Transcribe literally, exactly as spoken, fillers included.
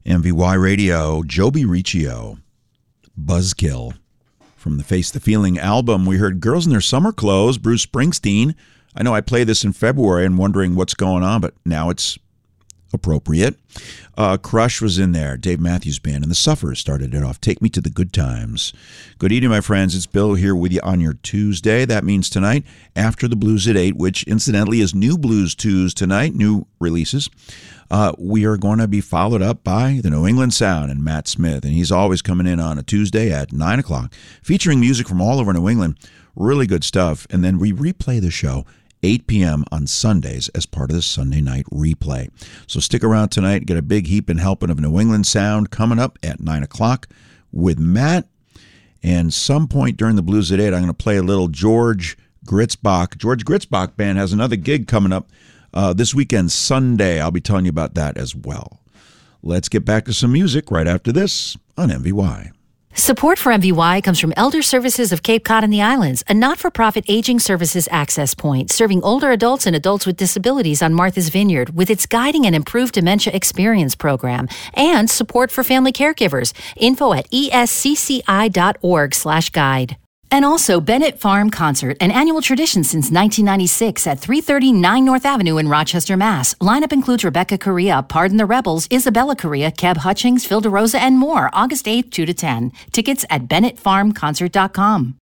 M V Y Radio, Joby Riccio, Buzzkill. From the Face the Feeling album, we heard Girls in Their Summer Clothes, Bruce Springsteen. I know I played this in February and wondering what's going on, but now it's appropriate. Uh, Crush was in there, Dave Matthews Band, and the Sufferers started it off. Take Me to the Good Times. Good evening, my friends. It's Bill here with you on your Tuesday. That means tonight, after the Blues at eight, which incidentally is new Blues Tues tonight, new releases. Uh, we are going to be followed up by the New England Sound and Matt Smith, and he's always coming in on a Tuesday at nine o'clock, featuring music from all over New England. Really good stuff. And then we replay the show eight p.m. on Sundays as part of the Sunday night replay. So stick around tonight, get a big heap and helping of New England Sound coming up at nine o'clock with Matt. And some point during the Blues at eight, I'm going to play a little George Gritzbach. George Gritzbach Band has another gig coming up uh, this weekend, Sunday. I'll be telling you about that as well. Let's get back to some music right after this on M V Y. Support for M V Y comes from Elder Services of Cape Cod and the Islands, a not-for-profit aging services access point serving older adults and adults with disabilities on Martha's Vineyard with its Guiding and Improved Dementia Experience program, and support for family caregivers. Info at E S C C I dot org slash guide. And also Bennett Farm Concert, an annual tradition since nineteen ninety-six at three thirty-nine North Avenue in Rochester, Mass. Lineup includes Rebecca Correa, Pardon the Rebels, Isabella Correa, Keb Hutchings, Phil DeRosa, and more. August eighth, two to ten. Tickets at bennett farm concert dot com.